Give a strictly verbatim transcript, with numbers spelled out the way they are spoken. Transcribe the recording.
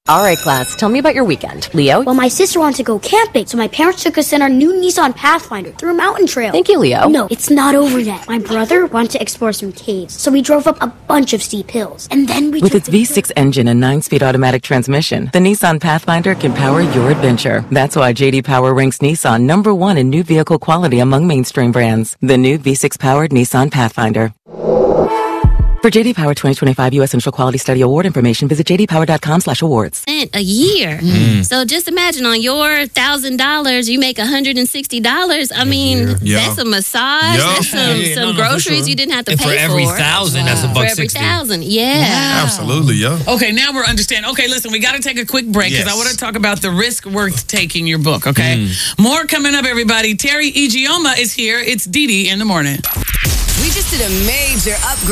All right, class, tell me about your weekend. Leo? Well, my sister wanted to go camping, so my parents took us in our new Nissan Pathfinder through a mountain trail. Thank you, Leo. No, it's not over yet. My brother wanted to explore some caves, so we drove up a bunch of steep hills. And then we With took its the V six engine and nine-speed automatic transmission, the Nissan Pathfinder can power your adventure. That's why J D Power ranks Nissan number one in new vehicle quality among mainstream brands. The new V six-powered Nissan Pathfinder. For J D Power twenty twenty-five U S Central Quality Study Award information, visit j d power dot com slash awards. A year. Mm. So just imagine on your one thousand dollars, you make one hundred sixty dollars. I mean, yeah. that's a massage. Yeah. That's some, Yeah, some no, no, groceries sure. you didn't have to And pay for for. every thousand, that's a buck For every sixty. thousand, yeah. Wow. Absolutely, yeah. Okay, now we're understanding. Okay, listen, we got to take a quick break because Yes. I want to talk about the risk worth taking your book, okay? Mm. More coming up, everybody. Terry Igioma is here. It's Dee Dee in the morning. We just did a major upgrade.